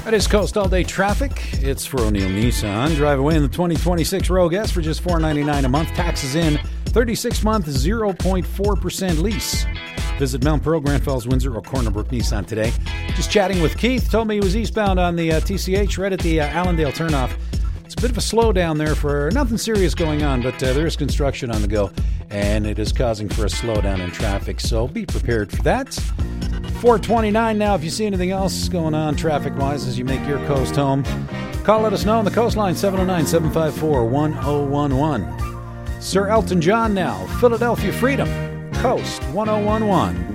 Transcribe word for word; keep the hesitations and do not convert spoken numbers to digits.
Friday's Coast all-day traffic. It's for O'Neill Nissan. Drive away in the twenty twenty-six Rogue S for just four hundred ninety-nine dollars a month. Taxes in. thirty-six month, zero point four percent lease. Visit Mount Pearl, Grand Falls, Windsor, or Corner Brook Nissan today. Just chatting with Keith. Told me he was eastbound on the uh, T C H right at the uh, Allendale turnoff. It's a bit of a slowdown there for nothing serious going on, but uh, there is construction on the go, and it is causing for a slowdown in traffic, so be prepared for that. four twenty-nine now. If you see anything else going on traffic-wise as you make your coast home, call, let us know on the coastline, seven oh nine, seven five four, one oh one one. Sir Elton John now, Philadelphia Freedom, Coast one oh one one.